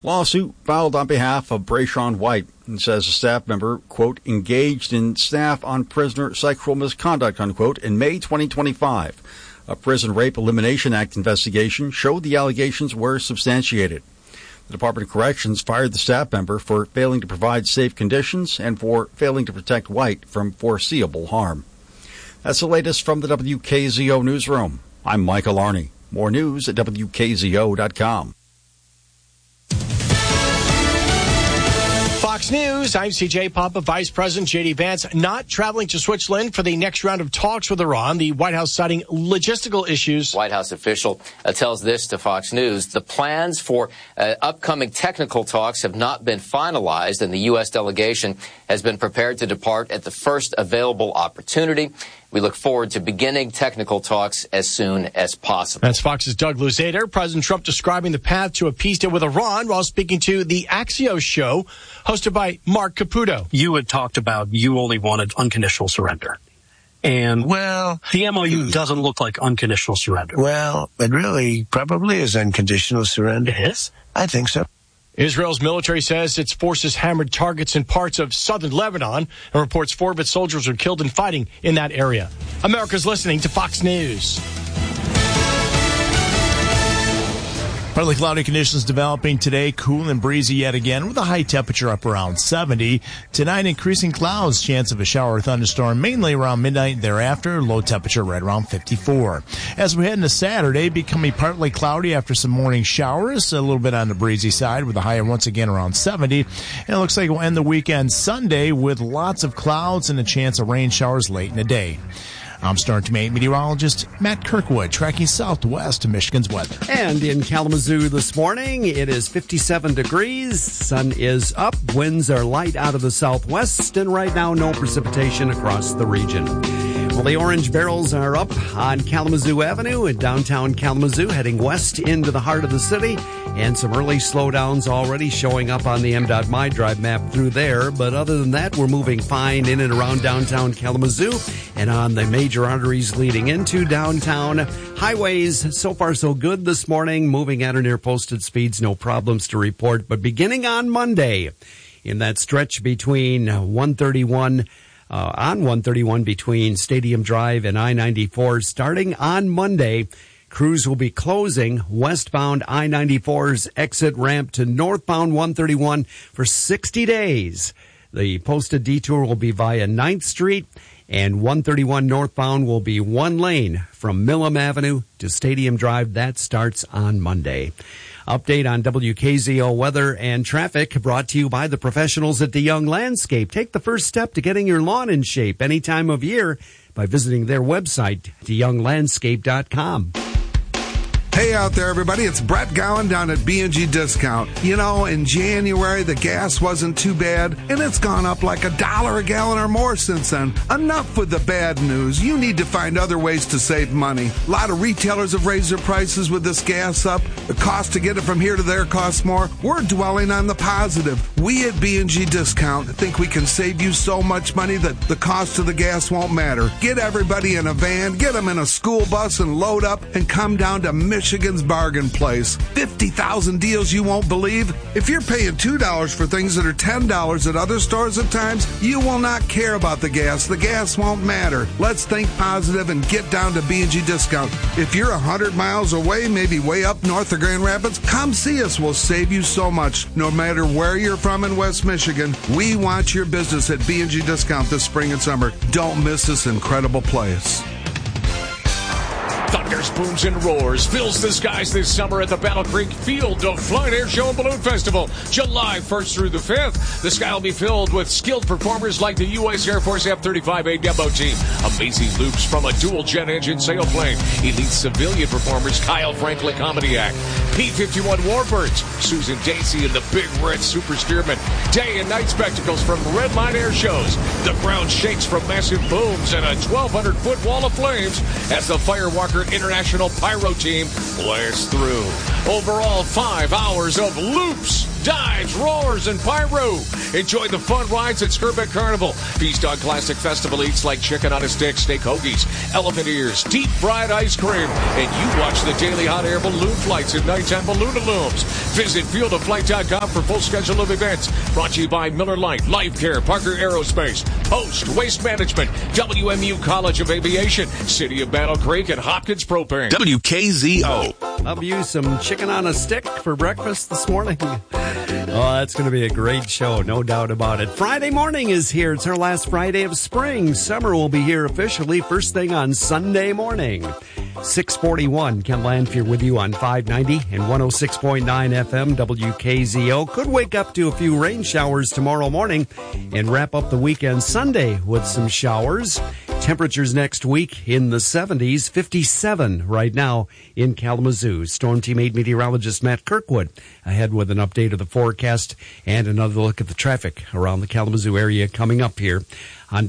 Lawsuit filed on behalf of Brayshawn White and says a staff member, quote, engaged in staff on prisoner sexual misconduct, unquote, in May 2025. A Prison Rape Elimination Act investigation showed the allegations were substantiated. The Department of Corrections fired the staff member for failing to provide safe conditions and for failing to protect White from foreseeable harm. That's the latest from the WKZO newsroom. I'm Michael Arney. More news at WKZO.com. Fox News, I'm CJ Papa. Vice President J.D. Vance not traveling to Switzerland for the next round of talks with Iran. The White House citing logistical issues. White House official tells this to Fox News. The plans for upcoming technical talks have not been finalized, and the U.S. delegation has been prepared to depart at the first available opportunity. We look forward to beginning technical talks as soon as possible. That's Fox's Doug Luzader. President Trump describing the path to a peace deal with Iran while speaking to the Axios show, hosted by Mark Caputo. You had talked about you only wanted unconditional surrender. And, well, the MOU doesn't look like unconditional surrender. Well, it really probably is unconditional surrender. It is? I think so. Israel's military says its forces hammered targets in parts of southern Lebanon and reports 4 of its soldiers were killed in fighting in that area. America's listening to Fox News. Partly cloudy conditions developing today, cool and breezy yet again with a high temperature up around 70. Tonight, increasing clouds, chance of a shower or thunderstorm mainly around midnight thereafter, low temperature right around 54. As we head into Saturday, becoming partly cloudy after some morning showers, a little bit on the breezy side with a high once again around 70. And it looks like we'll end the weekend Sunday with lots of clouds and a chance of rain showers late in the day. I'm Star 8 meteorologist Matt Kirkwood, tracking southwest to Michigan's weather. And in Kalamazoo this morning, it is 57 degrees. Sun is up. Winds are light out of the southwest. And right now, no precipitation across the region. Well, the orange barrels are up on Kalamazoo Avenue in downtown Kalamazoo, heading west into the heart of the city. And some early slowdowns already showing up on the M.My Drive map through there. But other than that, we're moving fine in and around downtown Kalamazoo and on the major arteries leading into downtown. Highways, so far so good this morning, moving at or near posted speeds, no problems to report. But beginning on Monday, in that stretch between 131 on 131 between Stadium Drive and I-94, starting on Monday, crews will be closing westbound I-94's exit ramp to northbound 131 for 60 days. The posted detour will be via 9th Street, and 131 northbound will be one lane from Millam Avenue to Stadium Drive. That starts on Monday. Update on WKZO weather and traffic brought to you by the professionals at DeYoung Landscape. Take the first step to getting your lawn in shape any time of year by visiting their website, DeYoungLandscape.com. Hey out there, everybody. It's Brett Gowan down at B&G Discount. You know, in January, the gas wasn't too bad, and it's gone up like $1 a gallon or more since then. Enough with the bad news. You need to find other ways to save money. A lot of retailers have raised their prices with this gas up. The cost to get it from here to there costs more. We're dwelling on the positive. We at B&G Discount think we can save you so much money that the cost of the gas won't matter. Get everybody in a van, get them in a school bus, and load up and come down to Michigan's bargain place. 50,000 deals you won't believe. If you're paying $2 for things that are $10 at other stores at times, you will not care about the gas. The gas won't matter. Let's think positive and get down to B&G Discount. If you're 100 miles away, maybe way up north of Grand Rapids, come see us. We'll save you so much. No matter where you're from in West Michigan, we want your business at B&G Discount this spring and summer. Don't miss this incredible place. Thunders, booms, and roars fills the skies this summer at the Battle Creek Field of Flight Air Show and Balloon Festival, July 1st through the 5th. The sky will be filled with skilled performers like the U.S. Air Force F-35A demo team, amazing loops from a dual-jet engine sailplane, elite civilian performers Kyle Franklin Comedy Act, P-51 Warbirds, Susan Dacey and the Big Red Super Steerman, day and night spectacles from Redline Air Shows. The ground shakes from massive booms and a 1,200-foot wall of flames as the Firewalker International Pyro Team blasts through. Overall, 5 hours of loops, dives, roars, and pyro. Enjoy the fun rides at Skirbeck Carnival. Feast on classic festival eats like chicken on a stick, steak hoagies, elephant ears, deep fried ice cream, and you watch the daily hot air balloon flights at nighttime balloon looms. Visit fieldoflight.com for full schedule of events. Brought to you by Miller Lite, Life Care, Parker Aerospace, Post, Waste Management, WMU College of Aviation, City of Battle Creek, and Hopkins Propane. WKZO. Love you some chicken on a stick for breakfast this morning. Oh, that's going to be a great show, no doubt about it. Friday morning is here. It's our last Friday of spring. Summer will be here officially first thing on Sunday morning. 641, Ken Landfier with you on 590 and 106.9 FM WKZO. Could wake up to a few rain showers tomorrow morning and wrap up the weekend Sunday with some showers. Temperatures next week in the 70s, 57 right now in Kalamazoo. Storm Team 8 meteorologist Matt Kirkwood ahead with an update of the forecast and another look at the traffic around the Kalamazoo area coming up here on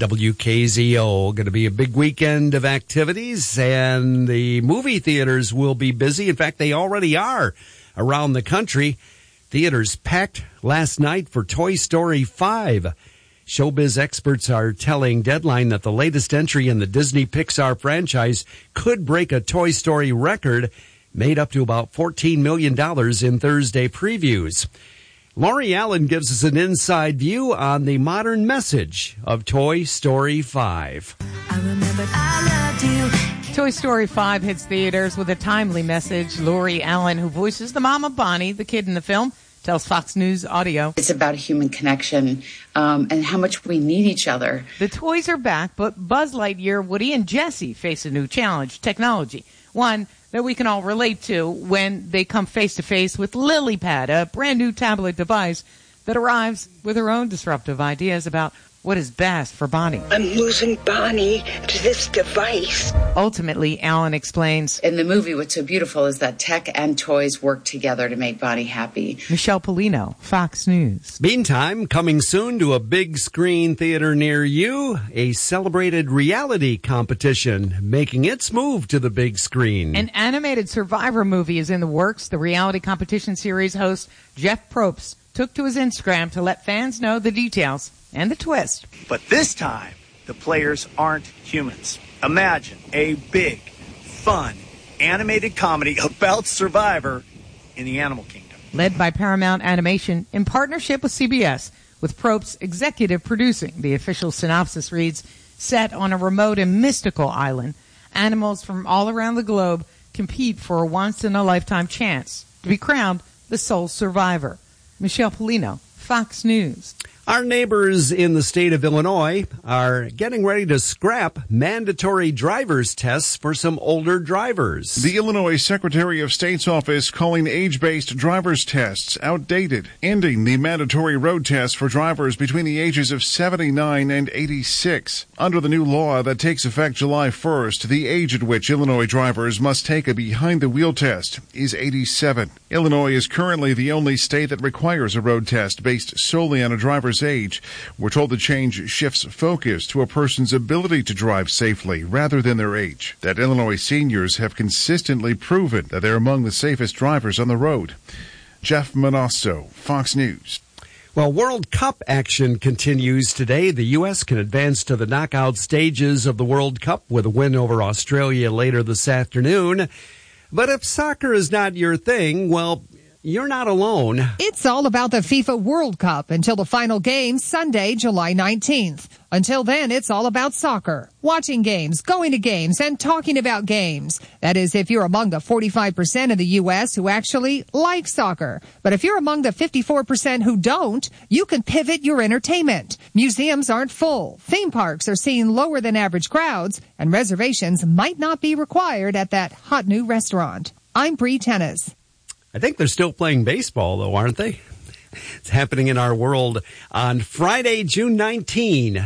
WKZO. Going to be a big weekend of activities, and the movie theaters will be busy. In fact, they already are around the country. Theaters packed last night for Toy Story 5. Showbiz experts are telling Deadline that the latest entry in the Disney Pixar franchise could break a Toy Story record, made up to about $14 million in Thursday previews. Laurie Allen gives us an inside view on the modern message of Toy Story 5. I remembered I loved you. Toy Story 5 hits theaters with a timely message. Laurie Allen, who voices the mama Bonnie, the kid in the film, tells Fox News Audio. It's about human connection and how much we need each other. The toys are back, but Buzz Lightyear, Woody, and Jessie face a new challenge, technology. One that we can all relate to when they come face-to-face with LilyPad, a brand-new tablet device that arrives with her own disruptive ideas about what is best for Bonnie. I'm losing Bonnie to this device. Ultimately, Allen explains, in the movie, what's so beautiful is that tech and toys work together to make Bonnie happy. Michelle Polino, Fox News. Meantime, coming soon to a big screen theater near you, a celebrated reality competition making its move to the big screen. An animated Survivor movie is in the works. The reality competition series host Jeff Probst took to his Instagram to let fans know the details and the twist. But this time, the players aren't humans. Imagine a big, fun, animated comedy about Survivor in the animal kingdom. Led by Paramount Animation in partnership with CBS, with Probst executive producing. The official synopsis reads, set on a remote and mystical island, animals from all around the globe compete for a once-in-a-lifetime chance to be crowned the sole survivor. Michelle Polino, Fox News. Our neighbors in the state of Illinois are getting ready to scrap mandatory driver's tests for some older drivers. The Illinois Secretary of State's office calling age-based driver's tests outdated, ending the mandatory road test for drivers between the ages of 79 and 86. Under the new law that takes effect July 1st, the age at which Illinois drivers must take a behind-the-wheel test is 87. Illinois is currently the only state that requires a road test based solely on a driver's age. We're told the change shifts focus to a person's ability to drive safely rather than their age. That Illinois seniors have consistently proven that they're among the safest drivers on the road. Jeff Manasso, Fox News. Well, World Cup action continues today. The U.S. can advance to the knockout stages of the World Cup with a win over Australia later this afternoon. But if soccer is not your thing, well, you're not alone. It's all about the FIFA World Cup until the final game Sunday, July 19th. Until then, it's all about soccer. Watching games, going to games, and talking about games. That is, if you're among the 45% of the U.S. who actually like soccer. But if you're among the 54% who don't, you can pivot your entertainment. Museums aren't full. Theme parks are seeing lower than average crowds, and reservations might not be required at that hot new restaurant. I'm Bree Tennis. I think they're still playing baseball, though, aren't they? It's happening in our world on Friday, June 19,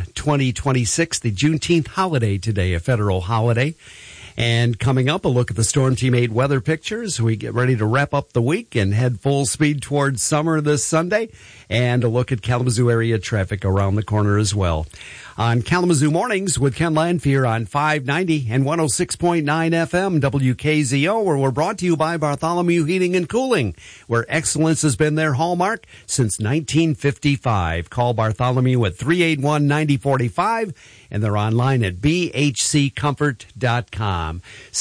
2026, the Juneteenth holiday today, a federal holiday. And coming up, a look at the Storm Team 8 weather pictures. We get ready to wrap up the week and head full speed towards summer this Sunday. And a look at Kalamazoo area traffic around the corner as well. on Kalamazoo Mornings with Ken Lanfear on 590 and 106.9 FM WKZO, where we're brought to you by Bartholomew Heating and Cooling, where excellence has been their hallmark since 1955. Call Bartholomew at 381-9045, and they're online at bhccomfort.com.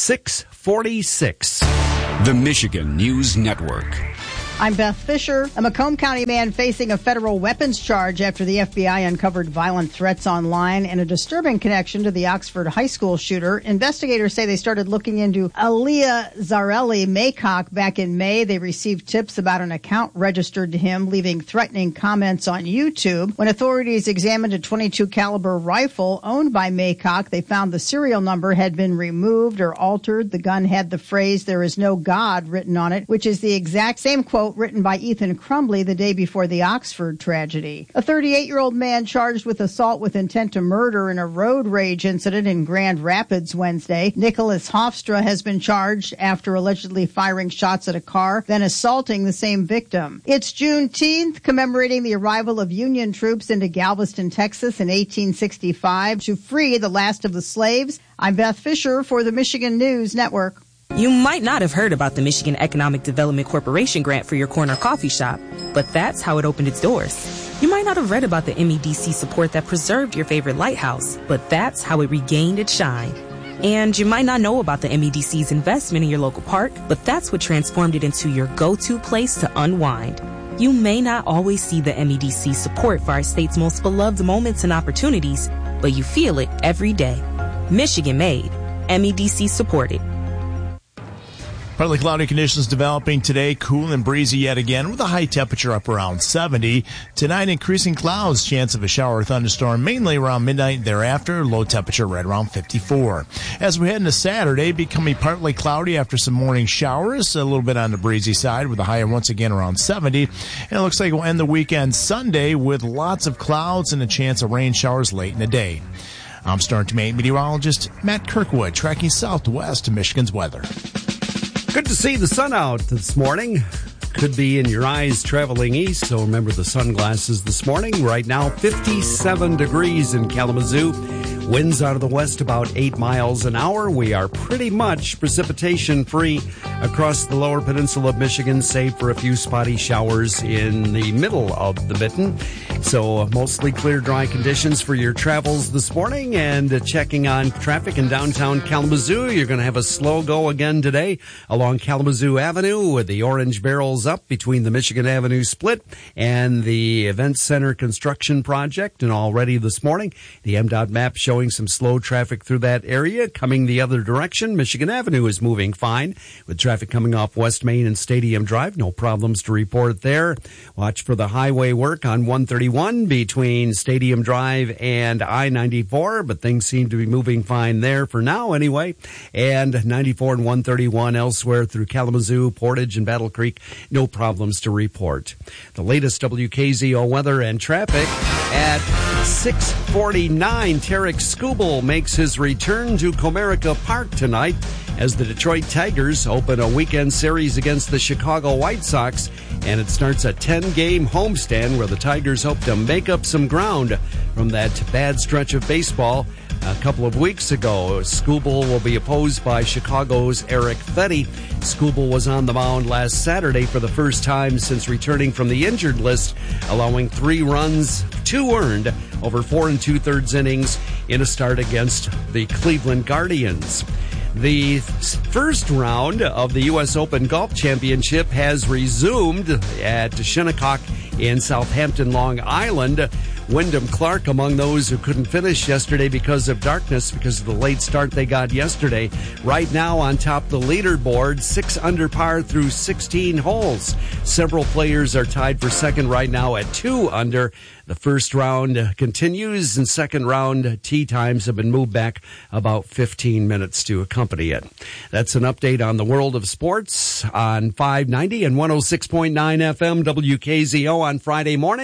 646. The Michigan News Network. I'm Beth Fisher. A Macomb County man facing a federal weapons charge after the FBI uncovered violent threats online and a disturbing connection to the Oxford High School shooter. Investigators say they started looking into Aaliyah Zarelli Maycock back in May. They received tips about an account registered to him, leaving threatening comments on YouTube. When authorities examined a .22 caliber rifle owned by Maycock, they found the serial number had been removed or altered. The gun had the phrase, "There is no God," written on it, which is the exact same quote written by Ethan Crumbley the day before the Oxford tragedy. A 38-year-old man charged with assault with intent to murder in a road rage incident in Grand Rapids Wednesday. Nicholas Hofstra has been charged after allegedly firing shots at a car, then assaulting the same victim. It's Juneteenth, commemorating the arrival of Union troops into Galveston, Texas in 1865 to free the last of the slaves. I'm Beth Fisher for the Michigan News Network. You might not have heard about the Michigan Economic Development Corporation grant for your corner coffee shop, but that's how it opened its doors. You might not have read about the MEDC support that preserved your favorite lighthouse, but that's how it regained its shine. And you might not know about the MEDC's investment in your local park, but that's what transformed it into your go-to place to unwind. You may not always see the MEDC support for our state's most beloved moments and opportunities, but you feel it every day. Michigan made. MEDC supported. Partly cloudy conditions developing today, cool and breezy yet again with a high temperature up around 70. Tonight, increasing clouds, chance of a shower or thunderstorm mainly around midnight thereafter, low temperature right around 54. As we head into Saturday, becoming partly cloudy after some morning showers, a little bit on the breezy side with a high once again around 70. And it looks like we'll end the weekend Sunday with lots of clouds and a chance of rain showers late in the day. I'm Storm Team meteorologist Matt Kirkwood, tracking southwest to Michigan's weather. Good to see the sun out this morning. Could be in your eyes traveling east, so remember the sunglasses this morning. Right now, 57 degrees in Kalamazoo. Winds out of the west about 8 miles an hour. We are pretty much precipitation-free across the lower peninsula of Michigan, save for a few spotty showers in the middle of the mitten. So mostly clear, dry conditions for your travels this morning. And checking on traffic in downtown Kalamazoo, you're going to have a slow go again today along Kalamazoo Avenue with the orange barrels up between the Michigan Avenue split and the Event Center construction project. And already this morning, the MDOT map showing some slow traffic through that area. Coming the other direction, Michigan Avenue is moving fine with traffic coming off West Main and Stadium Drive. No problems to report there. Watch for the highway work on 131 between Stadium Drive and I-94, but things seem to be moving fine there for now anyway. And 94 and 131 elsewhere through Kalamazoo, Portage, and Battle Creek. No problems to report. The latest WKZO weather and traffic at 6:49. Tarek Skubal makes his return to Comerica Park tonight as the Detroit Tigers open a weekend series against the Chicago White Sox, and it starts a 10-game homestand where the Tigers hope to make up some ground from that bad stretch of baseball a couple of weeks ago. Skubal will be opposed by Chicago's Eric Fetty. Skubal was on the mound last Saturday for the first time since returning from the injured list, allowing 3 runs, 2 earned, over 4 2/3 innings in a start against the Cleveland Guardians. The first round of the U.S. Open Golf Championship has resumed at Shinnecock in Southampton, Long Island. Wyndham Clark among those who couldn't finish yesterday because of darkness, because of the late start they got yesterday. Right now on top of the leaderboard, 6 under par through 16 holes. Several players are tied for second right now at 2 under. The first round continues, and second round tee times have been moved back about 15 minutes to accompany it. That's an update on the world of sports on 590 and 106.9 FM WKZO on Friday morning.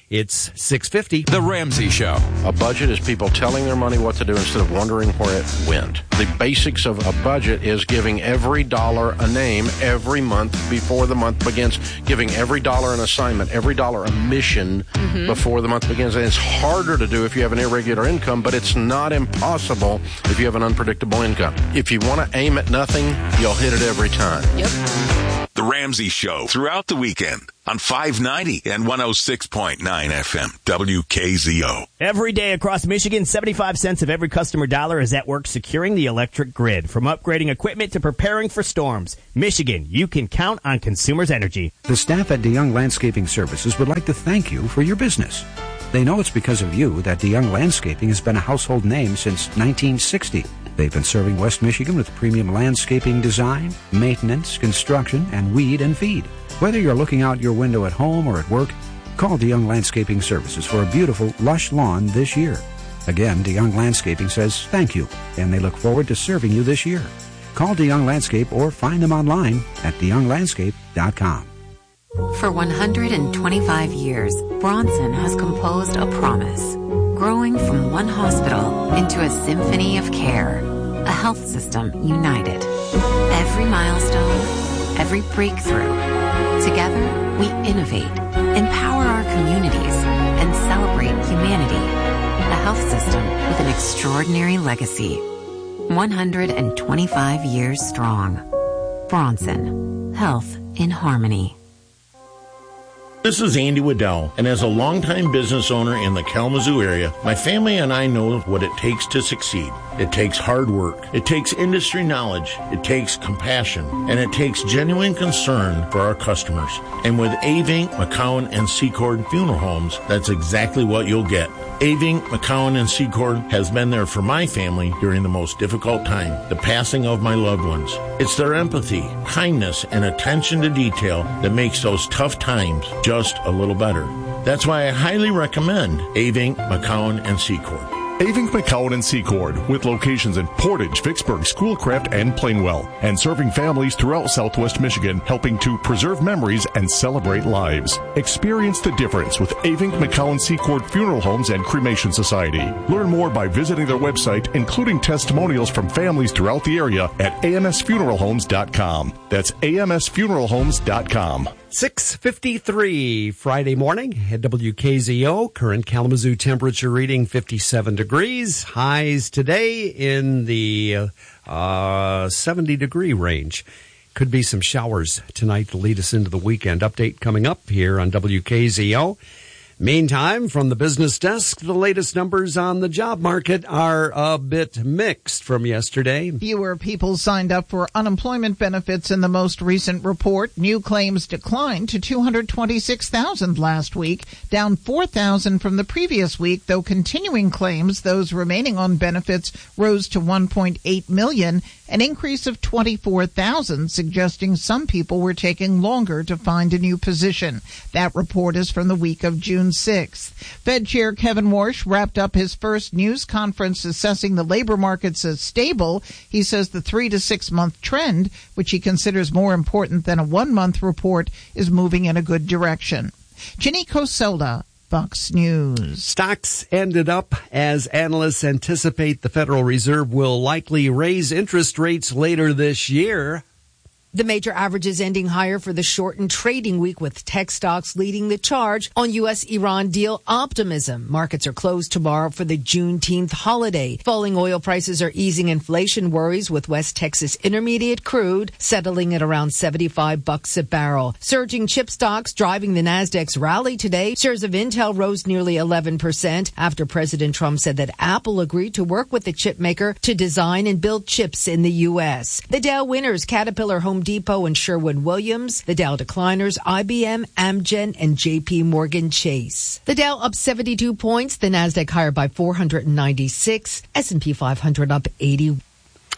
It's 6:50. The Ramsey Show. A budget is people telling their money what to do instead of wondering where it went. The basics of a budget is giving every dollar a name every month before the month begins, giving every dollar an assignment, every dollar a mission before the month begins. And it's harder to do if you have an irregular income, but it's not impossible if you have an unpredictable income. If you want to aim at nothing, you'll hit it every time. Yep. The Ramsey Show throughout the weekend on 590 and 106.9 FM, WKZO. Every day across Michigan, 75 cents of every customer dollar is at work securing the electric grid. From upgrading equipment to preparing for storms, Michigan, you can count on Consumers Energy. The staff at DeYoung Landscaping Services would like to thank you for your business. They know it's because of you that DeYoung Landscaping has been a household name since 1960. They've been serving West Michigan with premium landscaping design, maintenance, construction, and weed and feed. Whether you're looking out your window at home or at work, call DeYoung Landscaping Services for a beautiful, lush lawn this year. Again, DeYoung Landscaping says thank you, and they look forward to serving you this year. Call DeYoung Landscape or find them online at DeYoungLandscape.com. For 125 years, Bronson has composed a promise, growing from one hospital into a symphony of care, a health system united. Every milestone, every breakthrough. Together, we innovate, empower our communities, and celebrate humanity. A health system with an extraordinary legacy. 125 years strong. Bronson, health in harmony. This is Andy Waddell, and as a longtime business owner in the Kalamazoo area, my family and I know what it takes to succeed. It takes hard work, it takes industry knowledge, it takes compassion, and it takes genuine concern for our customers. And with Avink, McCowan, and Secord Funeral Homes, that's exactly what you'll get. Avink, McCowan, and Secord has been there for my family during the most difficult time, the passing of my loved ones. It's their empathy, kindness, and attention to detail that makes those tough times just a little better. That's why I highly recommend Avink, McCowan, and Secord. Avink, McCowan, and Secord, with locations in Portage, Vicksburg, Schoolcraft, and Plainwell, and serving families throughout Southwest Michigan, helping to preserve memories and celebrate lives. Experience the difference with Avink, McCowan, Secord Funeral Homes and Cremation Society. Learn more by visiting their website, including testimonials from families throughout the area at amsfuneralhomes.com. That's amsfuneralhomes.com. 6:53 Friday morning at WKZO. Current Kalamazoo temperature reading 57 degrees. Highs today in the 70-degree range. Could be some showers tonight to lead us into the weekend. Update coming up here on WKZO. Meantime, from the business desk, the latest numbers on the job market are a bit mixed from yesterday. Fewer people signed up for unemployment benefits in the most recent report. New claims declined to 226,000 last week, down 4,000 from the previous week, though continuing claims, those remaining on benefits, rose to 1.8 million, an increase of 24,000, suggesting some people were taking longer to find a new position. That report is from the week of June 6th. Fed Chair Kevin Warsh wrapped up his first news conference assessing the labor markets as stable. He says the 3 to 6 month trend, which he considers more important than a 1 month report, is moving in a good direction. Ginny Coselda, Fox News. Stocks ended up as analysts anticipate the Federal Reserve will likely raise interest rates later this year. The major averages ending higher for the shortened trading week, with tech stocks leading the charge on U.S.-Iran deal optimism. Markets are closed tomorrow for the Juneteenth holiday. Falling oil prices are easing inflation worries, with West Texas Intermediate crude settling at around $75 a barrel. Surging chip stocks driving the Nasdaq's rally today. Shares of Intel rose nearly 11% after President Trump said that Apple agreed to work with the chip maker to design and build chips in the U.S. The Dow winners, Caterpillar, Home Depot, and Sherwin-Williams. The Dow decliners, IBM, Amgen, and J.P. Morgan Chase. The Dow up 72 points. The Nasdaq higher by 496. S&P 500 up 80.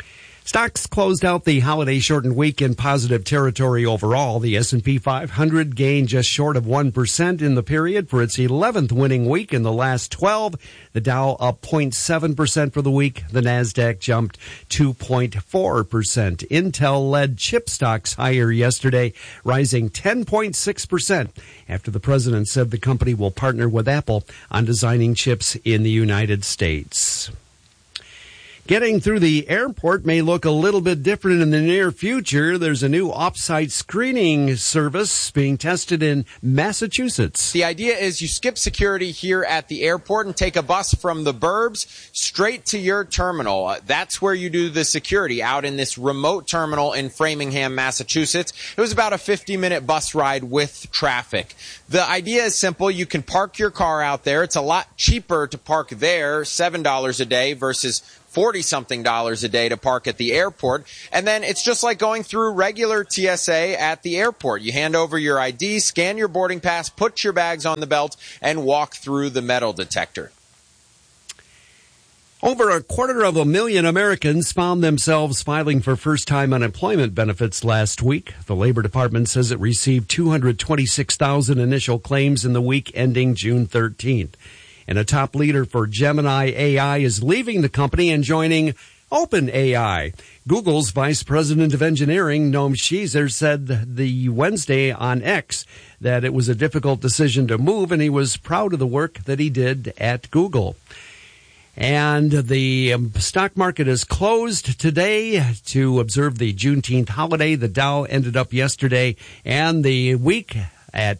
Stocks closed out the holiday-shortened week in positive territory overall. The S&P 500 gained just short of 1% in the period for its 11th winning week in the last 12. The Dow up 0.7% for the week. The Nasdaq jumped 2.4%. Intel led chip stocks higher yesterday, rising 10.6% after the president said the company will partner with Apple on designing chips in the United States. Getting through the airport may look a little bit different in the near future. There's a new off-site screening service being tested in Massachusetts. The idea is you skip security here at the airport and take a bus from the burbs straight to your terminal. That's where you do the security, out in this remote terminal in Framingham, Massachusetts. It was about a 50-minute bus ride with traffic. The idea is simple. You can park your car out there. It's a lot cheaper to park there, $7 a day versus $40-something a day to park at the airport. And then it's just like going through regular TSA at the airport. You hand over your ID, scan your boarding pass, put your bags on the belt, and walk through the metal detector. Over 250,000 Americans found themselves filing for first-time unemployment benefits last week. The Labor Department says it received 226,000 initial claims in the week ending June 13th. And a top leader for Gemini AI is leaving the company and joining OpenAI. Google's Vice President of Engineering, Noam Sheezer, said the Wednesday on X that it was a difficult decision to move, and he was proud of the work that he did at Google. And the stock market is closed today to observe the Juneteenth holiday. The Dow ended up yesterday and the week at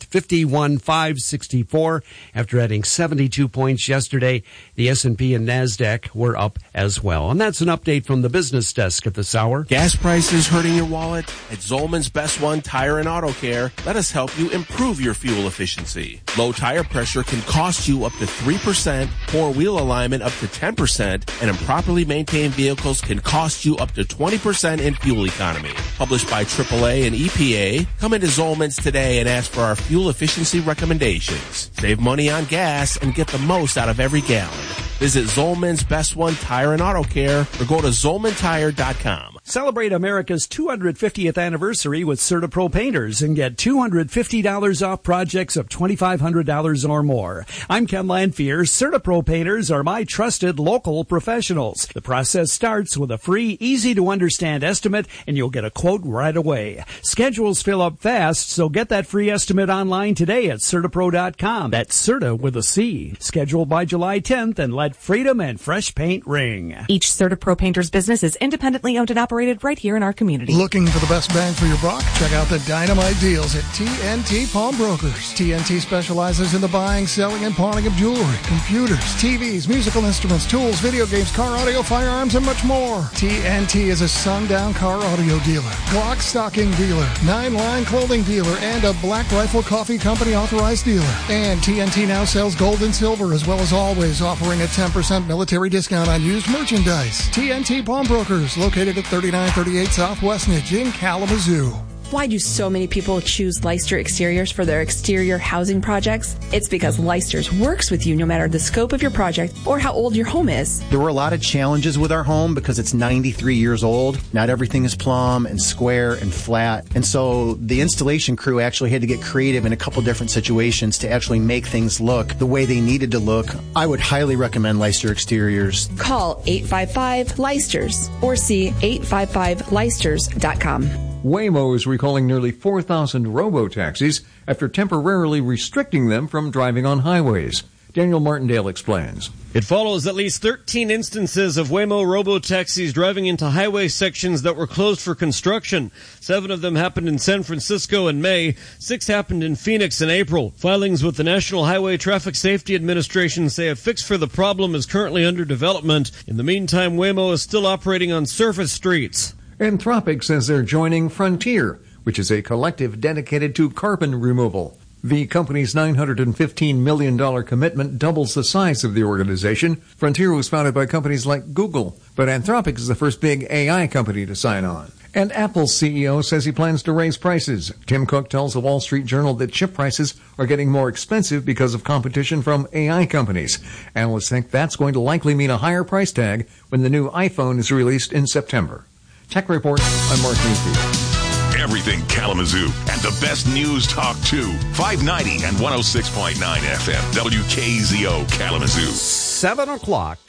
51,564 after adding 72 points yesterday. The S&P and Nasdaq were up as well. And that's an update from the business desk at this hour. Gas prices hurting your wallet? At Zolman's Best One Tire and Auto Care, let us help you improve your fuel efficiency. Low tire pressure can cost you up to 3%, poor wheel alignment up to 10%, and improperly maintained vehicles can cost you up to 20% in fuel economy. Published by AAA and EPA, come into Zolman's today and ask for our fuel efficiency recommendations. Save money on gas and get the most out of every gallon. Visit Zolman's Best One Tire and Auto Care or go to ZolmanTire.com. Celebrate America's 250th anniversary with CertaPro Painters and get $250 off projects of $2,500 or more. I'm Ken Lanphier. CertaPro Painters are my trusted local professionals. The process starts with a free, easy-to-understand estimate, and you'll get a quote right away. Schedules fill up fast, so get that free estimate online today at CertaPro.com. That's Certa with a C. Scheduled by July 10th, and let freedom and fresh paint ring. Each CertaPro Painters business is independently owned and operated right here in our community. Looking for the best bang for your buck? Check out the dynamite deals at TNT Pawnbrokers. TNT specializes in the buying, selling, and pawning of jewelry, computers, TVs, musical instruments, tools, video games, car audio, firearms, and much more. TNT is a sundown car audio dealer, Glock stocking dealer, 9-line clothing dealer, and a Black Rifle Coffee Company authorized dealer. And TNT now sells gold and silver, as well as always offering a 10% military discount on used merchandise. TNT Pawnbrokers, located at 3938 South Westnedge in Kalamazoo. Why do so many people choose Leicester Exteriors for their exterior housing projects? It's because Leicester's works with you no matter the scope of your project or how old your home is. There were a lot of challenges with our home because it's 93 years old. Not everything is plumb and square and flat. And so the installation crew actually had to get creative in a couple different situations to actually make things look the way they needed to look. I would highly recommend Leicester Exteriors. Call 855-Leicesters or see 855leicesters.com. Waymo is recalling nearly 4,000 robo-taxis after temporarily restricting them from driving on highways. Daniel Martindale explains. It follows at least 13 instances of Waymo robo-taxis driving into highway sections that were closed for construction. 7 of them happened in San Francisco in May. 6 happened in Phoenix in April. Filings with the National Highway Traffic Safety Administration say a fix for the problem is currently under development. In the meantime, Waymo is still operating on surface streets. Anthropic says they're joining Frontier, which is a collective dedicated to carbon removal. The company's $915 million commitment doubles the size of the organization. Frontier was founded by companies like Google, but Anthropic is the first big AI company to sign on. And Apple's CEO says he plans to raise prices. Tim Cook tells the Wall Street Journal that chip prices are getting more expensive because of competition from AI companies. Analysts think that's going to likely mean a higher price tag when the new iPhone is released in September. Tech Report, I'm Mark Greenfield. Everything Kalamazoo and the best news talk too. 590 and 106.9 FM. WKZO Kalamazoo. 7 o'clock.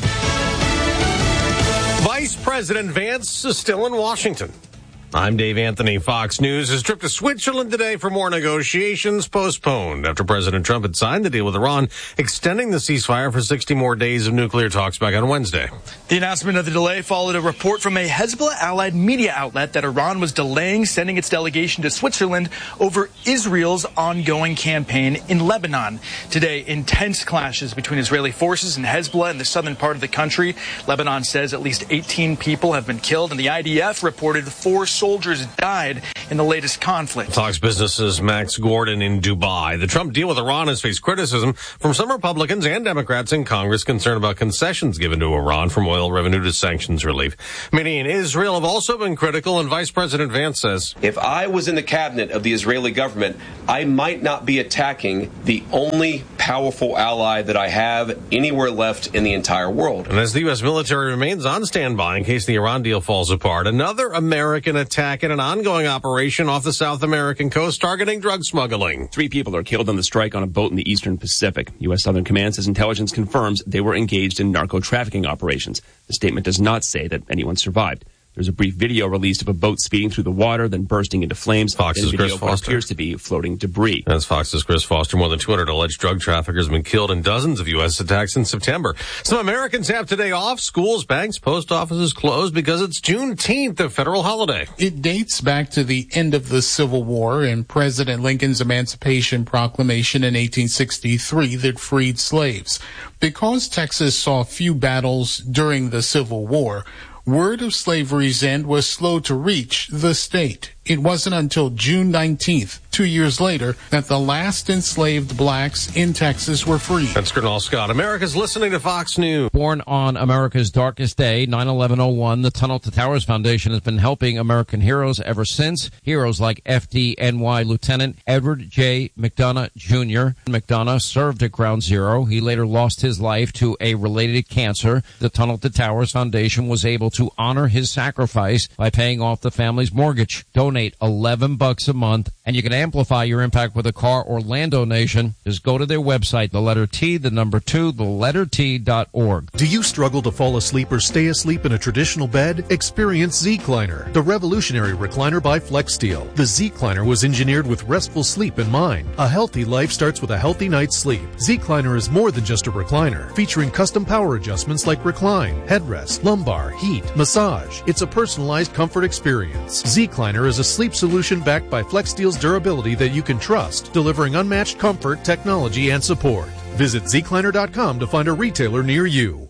Vice President Vance is still in Washington. I'm Dave Anthony. Fox News. His trip to Switzerland today for more negotiations postponed after President Trump had signed the deal with Iran, extending the ceasefire for 60 more days of nuclear talks back on Wednesday. The announcement of the delay followed a report from a Hezbollah-allied media outlet that Iran was delaying sending its delegation to Switzerland over Israel's ongoing campaign in Lebanon. Today, intense clashes between Israeli forces and Hezbollah in the southern part of the country. Lebanon says at least 18 people have been killed, and the IDF reported 4 soldiers died in the latest conflict. Fox Business's Max Gordon in Dubai. The Trump deal with Iran has faced criticism from some Republicans and Democrats in Congress concerned about concessions given to Iran, from oil revenue to sanctions relief. Many in Israel have also been critical, and Vice President Vance says, if I was in the cabinet of the Israeli government, I might not be attacking the only powerful ally that I have anywhere left in the entire world. And as the U.S. military remains on standby in case the Iran deal falls apart, another American attack in an ongoing operation off the South American coast targeting drug smuggling. 3 people are killed on the strike on a boat in the Eastern Pacific. U.S. Southern Command says intelligence confirms they were engaged in narco-trafficking operations. The statement does not say that anyone survived. There's a brief video released of a boat speeding through the water, then bursting into flames. Fox's Chris Foster. Appears to be floating debris. That's Fox's Chris Foster. More than 200 alleged drug traffickers have been killed in dozens of U.S. attacks in September. Some Americans have today off. Schools, banks, post offices closed because it's Juneteenth, a federal holiday. It dates back to the end of the Civil War and President Lincoln's Emancipation Proclamation in 1863 that freed slaves. Because Texas saw few battles during the Civil War, word of slavery's end was slow to reach the state. It wasn't until June 19th, 2 years later, that the last enslaved blacks in Texas were freed. That's Colonel Scott. America's listening to Fox News. Born on America's darkest day, 9/11/01, the Tunnel to Towers Foundation has been helping American heroes ever since. Heroes like FDNY Lieutenant Edward J. McDonough Jr. McDonough served at Ground Zero. He later lost his life to a related cancer. The Tunnel to Towers Foundation was able to honor his sacrifice by paying off the family's mortgage. Donate $11 a month, and you can amplify your impact with a car or land donation. Just go to their website, the letter T, the number 2, the letter T.org. Do you struggle to fall asleep or stay asleep in a traditional bed? Experience Z-Cliner, the revolutionary recliner by FlexSteel. The Z-Cliner was engineered with restful sleep in mind. A healthy life starts with a healthy night's sleep. Z-Cliner is more than just a recliner, featuring custom power adjustments like recline, headrest, lumbar, heat, massage. It's a personalized comfort experience. Z-Cliner is a sleep solution backed by FlexSteel's durability that you can trust, delivering unmatched comfort, technology, and support. Visit zcliner.com to find a retailer near you.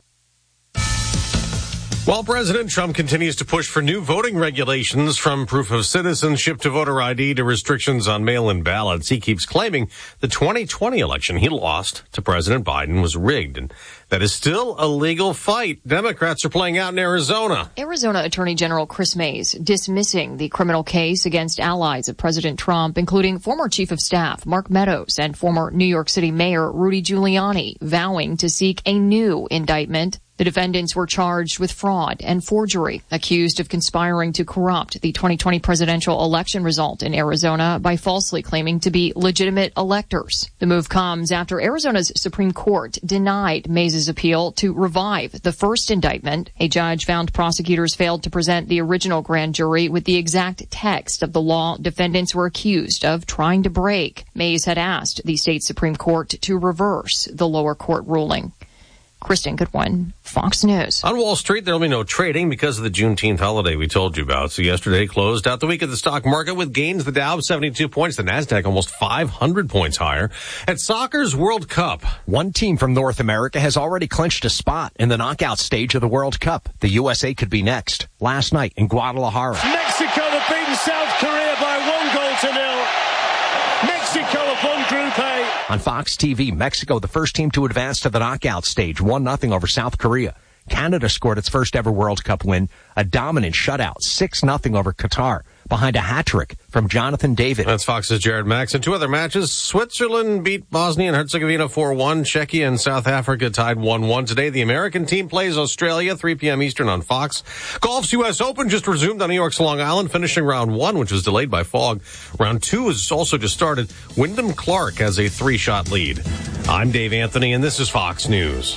While President Trump continues to push for new voting regulations, from proof of citizenship to voter ID to restrictions on mail-in ballots, he keeps claiming the 2020 election he lost to President Biden was rigged, and that is still a legal fight Democrats are playing out in Arizona. Arizona Attorney General Chris Mays dismissing the criminal case against allies of President Trump, including former Chief of Staff Mark Meadows and former New York City Mayor Rudy Giuliani, vowing to seek a new indictment. The defendants were charged with fraud and forgery, accused of conspiring to corrupt the 2020 presidential election result in Arizona by falsely claiming to be legitimate electors. The move comes after Arizona's Supreme Court denied Mays' appeal to revive the first indictment. A judge found prosecutors failed to present the original grand jury with the exact text of the law defendants were accused of trying to break. Mays had asked the state Supreme Court to reverse the lower court ruling. Kristen Goodwin, Fox News. On Wall Street, there will be no trading because of the Juneteenth holiday we told you about. So yesterday closed out the week of the stock market with gains. The Dow 72 points, the Nasdaq almost 500 points higher. At soccer's World Cup, one team from North America has already clinched a spot in the knockout stage of the World Cup. The USA could be next. Last night in Guadalajara, Mexico have beaten South Korea by 1-0. Mexico have won Group A. On Fox TV, Mexico, the first team to advance to the knockout stage, 1-0 over South Korea. Canada scored its first ever World Cup win, a dominant shutout, 6-0 over Qatar. behind a hat trick from Jonathan David. That's Fox's Jared Max. And two other matches. Switzerland beat Bosnia and Herzegovina 4-1. Czechia and South Africa tied 1-1. Today, the American team plays Australia, 3 p.m. Eastern on Fox. Golf's U.S. Open just resumed on New York's Long Island, finishing round 1, which was delayed by fog. Round 2 has also just started. Wyndham Clark has a 3-shot lead. I'm Dave Anthony, and this is Fox News.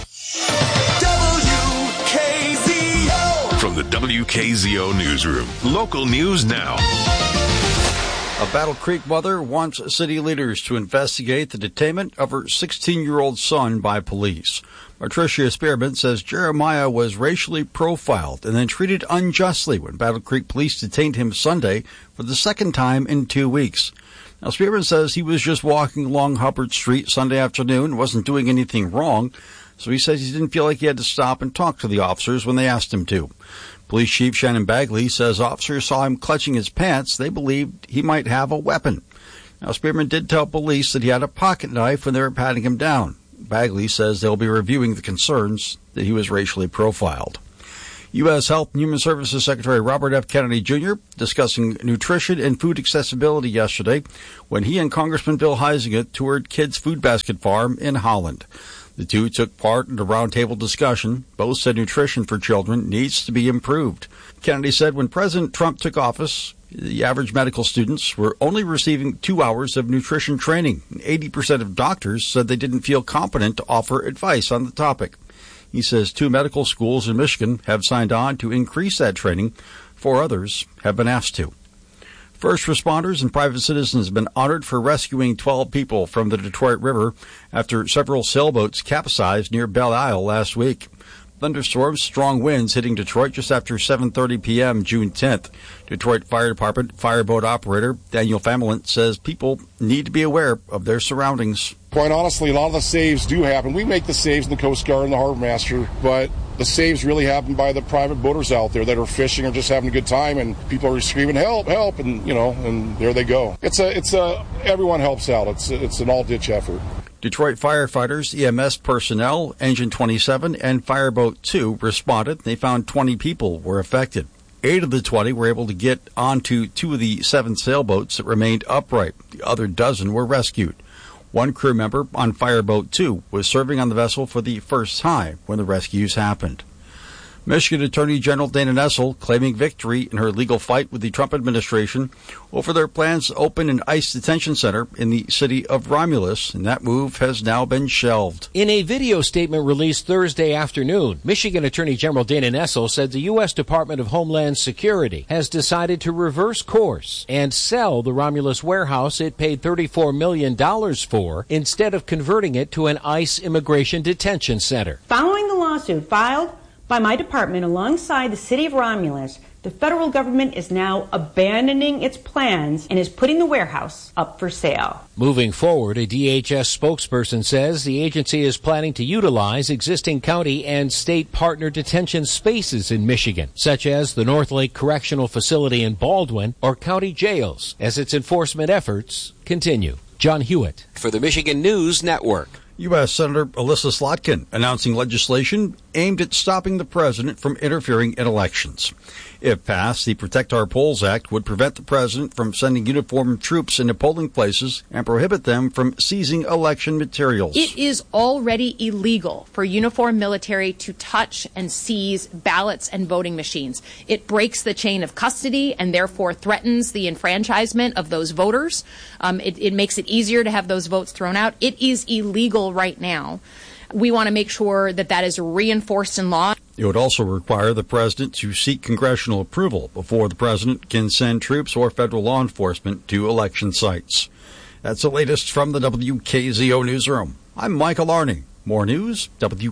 From the WKZO Newsroom, local news now. A Battle Creek mother wants city leaders to investigate the detainment of her 16-year-old son by police. Patricia Spearman says Jeremiah was racially profiled and then treated unjustly when Battle Creek police detained him Sunday for the second time in 2 weeks. Now, Spearman says he was just walking along Hubbard Street Sunday afternoon, wasn't doing anything wrong, so he says he didn't feel like he had to stop and talk to the officers when they asked him to. Police Chief Shannon Bagley says officers saw him clutching his pants. They believed he might have a weapon. Now, Spearman did tell police that he had a pocket knife when they were patting him down. Bagley says they'll be reviewing the concerns that he was racially profiled. U.S. Health and Human Services Secretary Robert F. Kennedy Jr. discussing nutrition and food accessibility yesterday when he and Congressman Bill Huizenga toured Kids Food Basket Farm in Holland. The two took part in a roundtable discussion. Both said nutrition for children needs to be improved. Kennedy said when President Trump took office, the average medical students were only receiving 2 hours of nutrition training. 80% of doctors said they didn't feel competent to offer advice on the topic. He says 2 medical schools in Michigan have signed on to increase that training. 4 others have been asked to. First responders and private citizens have been honored for rescuing 12 people from the Detroit River after several sailboats capsized near Belle Isle last week. Thunderstorms, strong winds hitting Detroit just after 7:30 p.m. June 10th. Detroit Fire Department fireboat operator Daniel Famelin says people need to be aware of their surroundings. Quite honestly, a lot of the saves do happen. We make the saves in the Coast Guard and the Harbor Master, but the saves really happen by the private boaters out there that are fishing or just having a good time, and people are screaming, help, help, and, and there they go. Everyone helps out. It's an all-ditch effort. Detroit firefighters, EMS personnel, Engine 27, and Fireboat 2 responded. They found 20 people were affected. 8 of the 20 were able to get onto 2 of the 7 sailboats that remained upright. The other dozen were rescued. 1 crew member on Fireboat 2 was serving on the vessel for the first time when the rescues happened. Michigan Attorney General Dana Nessel claiming victory in her legal fight with the Trump administration over their plans to open an ICE detention center in the city of Romulus, and that move has now been shelved. In a video statement released Thursday afternoon, Michigan Attorney General Dana Nessel said the U.S. Department of Homeland Security has decided to reverse course and sell the Romulus warehouse it paid $34 million for instead of converting it to an ICE immigration detention center. Following the lawsuit filed by my department alongside the city of Romulus, the federal government is now abandoning its plans and is putting the warehouse up for sale. Moving forward, a DHS spokesperson says the agency is planning to utilize existing county and state partner detention spaces in Michigan, such as the North Lake Correctional Facility in Baldwin or county jails, as its enforcement efforts continue. John Hewitt for the Michigan News Network. U.S. Senator Elissa Slotkin announcing legislation aimed at stopping the president from interfering in elections. If passed, the Protect Our Polls Act would prevent the president from sending uniformed troops into polling places and prohibit them from seizing election materials. It is already illegal for uniformed military to touch and seize ballots and voting machines. It breaks the chain of custody and therefore threatens the enfranchisement of those voters. It makes it easier to have those votes thrown out. It is illegal right now. We want to make sure that that is reinforced in law. It would also require the president to seek congressional approval before the president can send troops or federal law enforcement to election sites. That's the latest from the WKZO Newsroom. I'm Michael Arney. More news,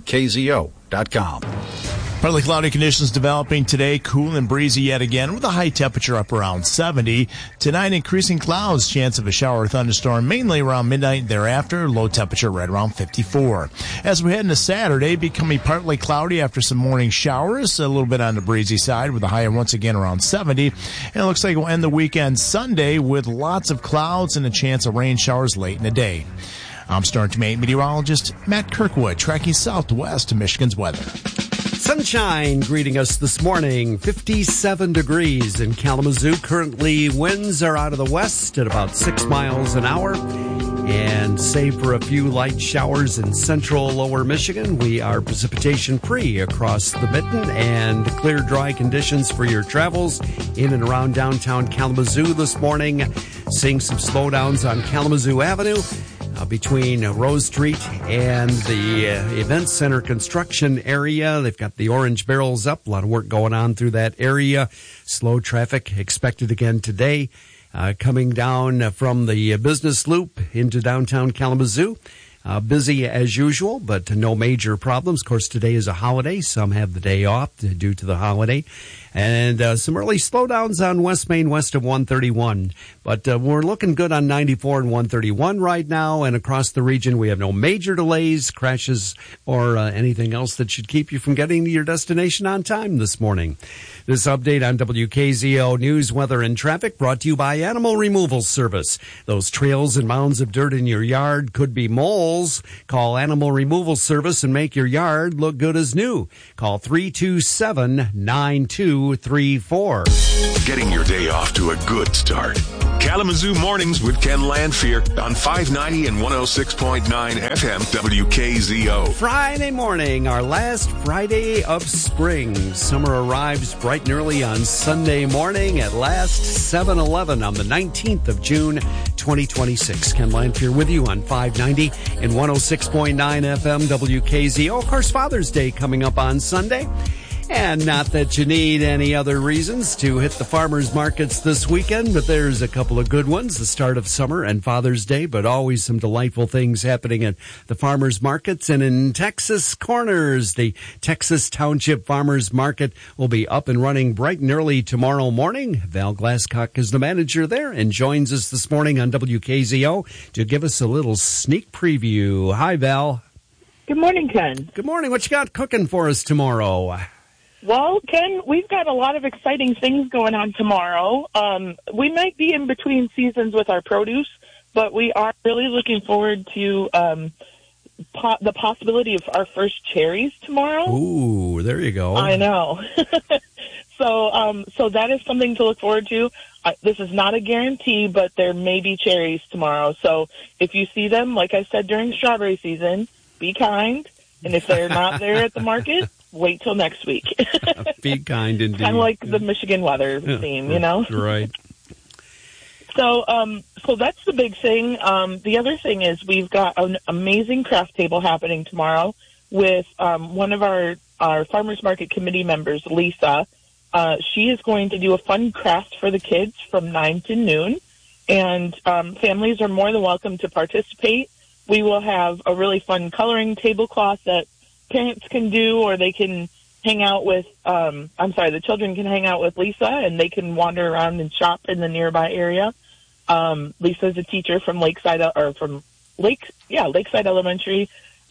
WKZO.com. Partly cloudy conditions developing today, cool and breezy yet again with a high temperature up around 70. Tonight, increasing clouds, chance of a shower or thunderstorm mainly around midnight thereafter, low temperature right around 54. As we head into Saturday, becoming partly cloudy after some morning showers, a little bit on the breezy side with a high once again around 70. And it looks like we'll end the weekend Sunday with lots of clouds and a chance of rain showers late in the day. I'm Star 8 meteorologist Matt Kirkwood, tracking southwest to Michigan's weather. Sunshine greeting us this morning. 57 degrees in Kalamazoo. Currently, winds are out of the west at about 6 miles an hour. And save for a few light showers in central lower Michigan, we are precipitation free across the mitten and clear, dry conditions for your travels in and around downtown Kalamazoo this morning. Seeing some slowdowns on Kalamazoo Avenue between Rose Street and the Event Center construction area. They've got the orange barrels up. A lot of work going on through that area. Slow traffic expected again today. Coming down from the business loop into downtown Kalamazoo. Busy as usual, but no major problems. Of course, today is a holiday. Some have the day off due to the holiday. And some early slowdowns on West Main west of 131. But we're looking good on 94 and 131 right now. And across the region, we have no major delays, crashes, or anything else that should keep you from getting to your destination on time this morning. This update on WKZO News, Weather, and Traffic brought to you by Animal Removal Service. Those trails and mounds of dirt in your yard could be moles. Call Animal Removal Service and make your yard look good as new. Call 327-9234. Getting your day off to a good start. Kalamazoo Mornings with Ken Lanfear on 590 and 106.9 FM WKZO. Friday morning, our last Friday of spring. Summer arrives bright and early on Sunday morning at last 7-11 on the 19th of June, 2026. Ken Lanfear with you on 590 and 106.9 FM WKZO. Of course, Father's Day coming up on Sunday. And not that you need any other reasons to hit the farmers markets this weekend, but there's a couple of good ones, the start of summer and Father's Day, but always some delightful things happening at the farmers markets. And in Texas Corners, the Texas Township Farmers Market will be up and running bright and early tomorrow morning. Val Glasscock is the manager there and joins us this morning on WKZO to give us a little sneak preview. Hi, Val. Good morning, Ken. Good morning. What you got cooking for us tomorrow? Well, Ken, we've got a lot of exciting things going on tomorrow. We might be in between seasons with our produce, but we are really looking forward to the possibility of our first cherries tomorrow. Ooh, there you go. I know. So that is something to look forward to. This is not a guarantee, but there may be cherries tomorrow. So if you see them, like I said during strawberry season, be kind. And if they're not there at the market, wait till next week. Be kind indeed. Kind of like the Michigan weather theme, you know? Right. So that's the big thing. The other thing is we've got an amazing craft table happening tomorrow with one of our farmers market committee members, Lisa. She is going to do a fun craft for the kids from 9 to noon, and families are more than welcome to participate. We will have a really fun coloring tablecloth that parents can do, or they can hang out with, the children can hang out with Lisa, and they can wander around and shop in the nearby area. Lisa's a teacher from Lakeside Elementary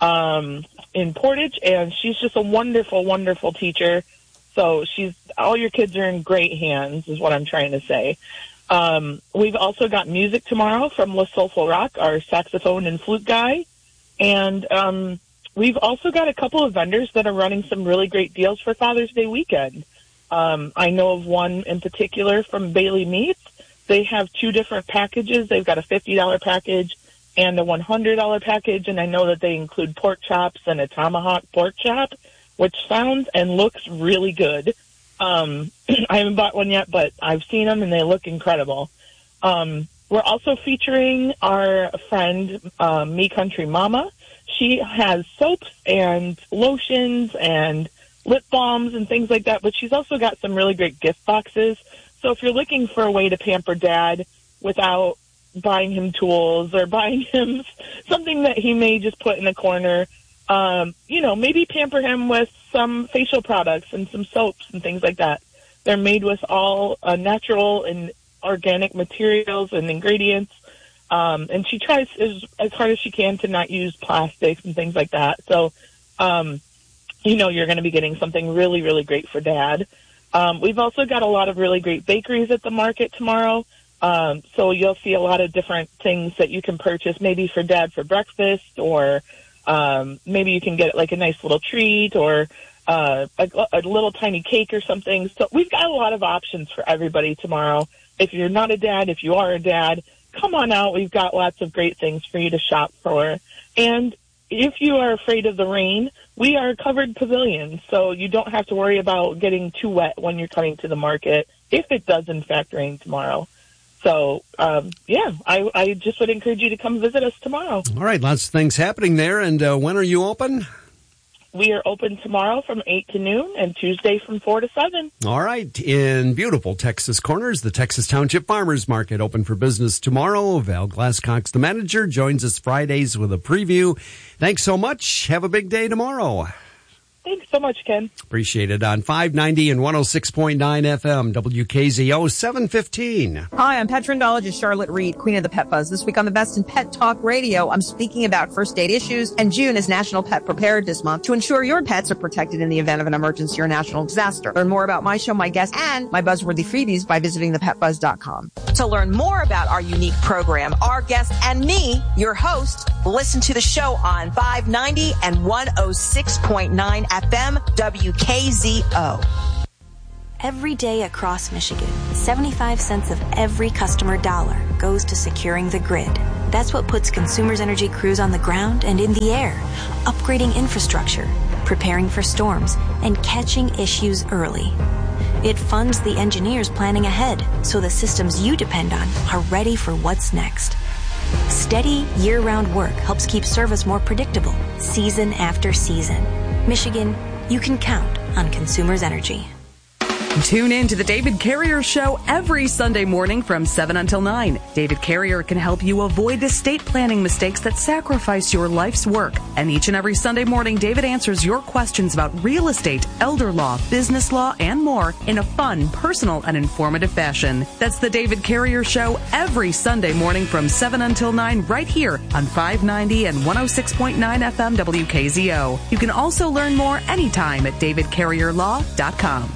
in Portage, and she's just a wonderful, wonderful teacher. So all your kids are in great hands, is what I'm trying to say. We've also got music tomorrow from La Soulful Rock, our saxophone and flute guy. And we've also got a couple of vendors that are running some really great deals for Father's Day weekend. I know of one in particular from Bailey Meats. They have two different packages. They've got a $50 package and a $100 package, and I know that they include pork chops and a tomahawk pork chop, which sounds and looks really good. I haven't bought one yet, but I've seen them, and they look incredible. We're also featuring our friend, Me Country Mama. She has soaps and lotions and lip balms and things like that, but she's also got some really great gift boxes. So if you're looking for a way to pamper Dad without buying him tools or buying him something that he may just put in a corner, maybe pamper him with some facial products and some soaps and things like that. They're made with all natural and organic materials and ingredients. And she tries as hard as she can to not use plastics and things like that. So, you're going to be getting something really, really great for Dad. We've also got a lot of really great bakeries at the market tomorrow. So you'll see a lot of different things that you can purchase, maybe for Dad for breakfast, or maybe you can get like a nice little treat, or a little tiny cake or something. So we've got a lot of options for everybody tomorrow. If you're not a dad, if you are a dad, come on out. We've got lots of great things for you to shop for. And if you are afraid of the rain, we are a covered pavilion, so you don't have to worry about getting too wet when you're coming to the market, if it does in fact rain tomorrow. So, I just would encourage you to come visit us tomorrow. All right, lots of things happening there. And when are you open? We are open tomorrow from 8 to noon and Tuesday from 4 to 7. All right. In beautiful Texas Corners, the Texas Township Farmers Market open for business tomorrow. Val Glasscox, the manager, joins us Fridays with a preview. Thanks so much. Have a big day tomorrow. Thanks so much, Ken. Appreciate it. On 590 and 106.9 FM, WKZO 715. Hi, I'm pet trendologist Charlotte Reed, Queen of the Pet Buzz. This week on the Best in Pet Talk Radio, I'm speaking about first aid issues, and June is National Pet Preparedness Month to ensure your pets are protected in the event of an emergency or national disaster. Learn more about my show, my guests, and my buzzworthy freebies by visiting thepetbuzz.com. To learn more about our unique program, our guests, and me, your host, listen to the show on 590 and 106.9 FM WKZO. Every day across Michigan, 75 cents of every customer dollar goes to securing the grid. That's what puts Consumers Energy crews on the ground and in the air, upgrading infrastructure, preparing for storms, and catching issues early. It funds the engineers planning ahead so the systems you depend on are ready for what's next. Steady, year-round work helps keep service more predictable, season after season. Michigan, you can count on Consumers Energy. Tune in to the David Carrier Show every Sunday morning from 7 until 9. David Carrier can help you avoid estate planning mistakes that sacrifice your life's work. And each and every Sunday morning, David answers your questions about real estate, elder law, business law, and more in a fun, personal, and informative fashion. That's the David Carrier Show every Sunday morning from 7 until 9 right here on 590 and 106.9 FM WKZO. You can also learn more anytime at davidcarrierlaw.com.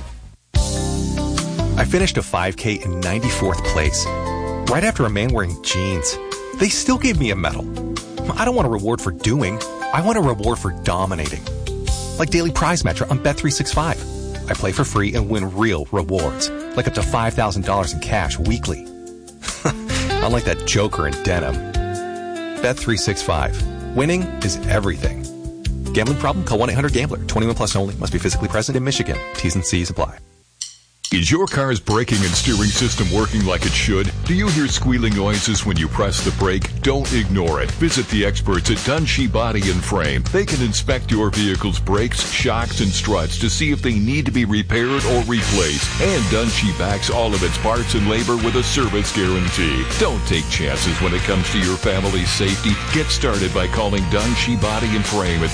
I finished a 5K in 94th place, right after a man wearing jeans. They still gave me a medal. I don't want a reward for doing. I want a reward for dominating. Like Daily Prize Matcher on Bet365. I play for free and win real rewards, like up to $5,000 in cash weekly. Unlike that joker in denim. Bet365. Winning is everything. Gambling problem? Call 1-800-GAMBLER. 21 plus only. Must be physically present in Michigan. T's and C's apply. Is your car's braking and steering system working like it should? Do you hear squealing noises when you press the brake? Don't ignore it. Visit the experts at Dunshee Body and Frame. They can inspect your vehicle's brakes, shocks, and struts to see if they need to be repaired or replaced. And Dunshee backs all of its parts and labor with a service guarantee. Don't take chances when it comes to your family's safety. Get started by calling Dunshee Body and Frame at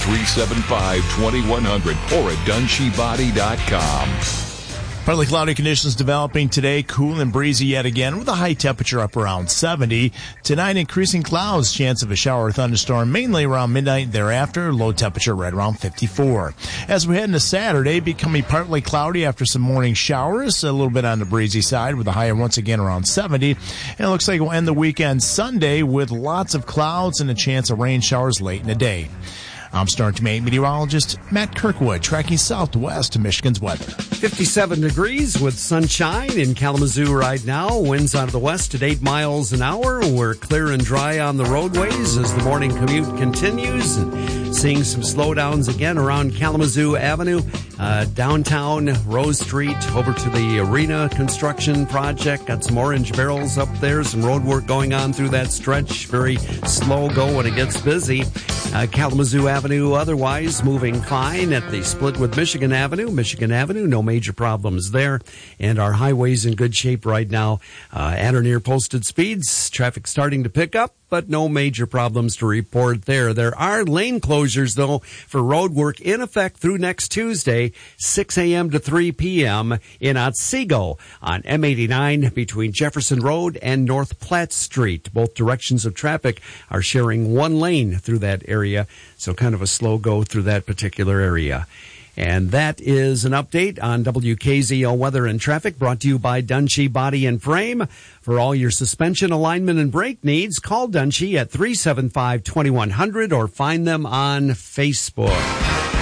375-2100 or at DunsheeBody.com. Partly cloudy conditions developing today, cool and breezy yet again with a high temperature up around 70. Tonight, increasing clouds, chance of a shower or thunderstorm mainly around midnight thereafter, low temperature right around 54. As we head into Saturday, becoming partly cloudy after some morning showers, a little bit on the breezy side with a high once again around 70. And it looks like we'll end the weekend Sunday with lots of clouds and a chance of rain showers late in the day. I'm Star Team meteorologist Matt Kirkwood, tracking southwest to Michigan's weather. 57 degrees with sunshine in Kalamazoo right now. Winds out of the west at 8 miles an hour. We're clear and dry on the roadways as the morning commute continues. And seeing some slowdowns again around Kalamazoo Avenue, downtown Rose Street, over to the arena construction project. Got some orange barrels up there, some road work going on through that stretch. Very slow go when it gets busy. Kalamazoo Avenue otherwise moving fine at the split with Michigan Avenue. Michigan Avenue, no major problems there. And our highways in good shape right now at or near posted speeds. Traffic starting to pick up, but no major problems to report there. There are lane closures, though, for road work in effect through next Tuesday, 6 a.m. to 3 p.m. in Otsego on M89 between Jefferson Road and North Platte Street. Both directions of traffic are sharing one lane through that area, so kind of a slow go through that particular area. And that is an update on WKZO weather and traffic brought to you by Dunshee Body and Frame. For all your suspension, alignment, and brake needs, call Dunshee at 375-2100 or find them on Facebook.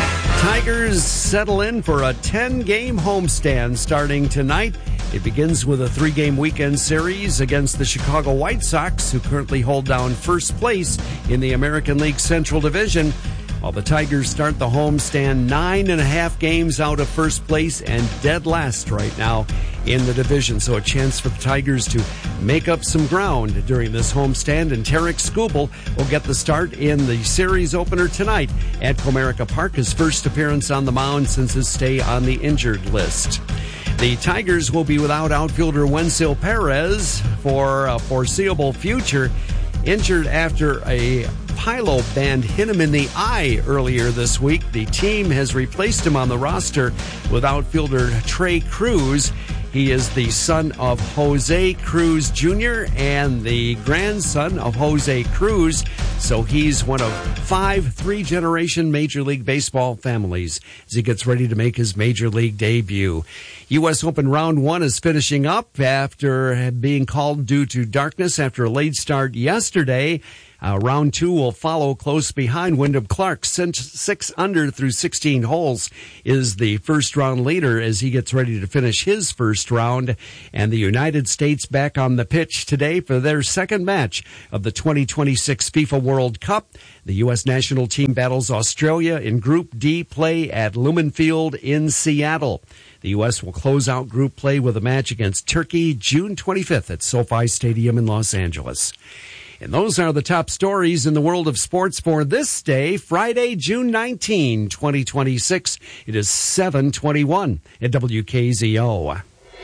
Tigers settle in for a 10-game homestand starting tonight. It begins with a 3-game weekend series against the Chicago White Sox, who currently hold down first place in the American League Central Division, while the Tigers start the homestand 9.5 games out of first place and dead last right now in the division. So a chance for the Tigers to make up some ground during this homestand, and Tarek Skubal will get the start in the series opener tonight at Comerica Park, his first appearance on the mound since his stay on the injured list. The Tigers will be without outfielder Wenceel Perez for a foreseeable future, injured after a Pilo band hit him in the eye earlier this week. The team has replaced him on the roster with outfielder Trey Cruz. He is the son of Jose Cruz Jr. and the grandson of Jose Cruz. So he's one of 5 three-generation Major League Baseball families as he gets ready to make his Major League debut. U.S. Open Round 1 is finishing up after being called due to darkness after a late start yesterday. Round 2 will follow close behind. Wyndham Clark, 6 under through 16 holes, is the first round leader as he gets ready to finish his first round. And the United States back on the pitch today for their second match of the 2026 FIFA World Cup. The U.S. national team battles Australia in Group D play at Lumen Field in Seattle. The U.S. will close out group play with a match against Turkey June 25th at SoFi Stadium in Los Angeles. And those are the top stories in the world of sports for this day, Friday, June 19, 2026. It is 7:21 at WKZO.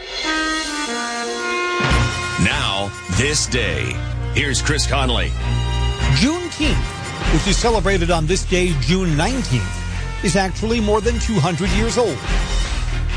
Now, this day. Here's Chris Conley. Juneteenth, which is celebrated on this day, June 19th, is actually more than 200 years old.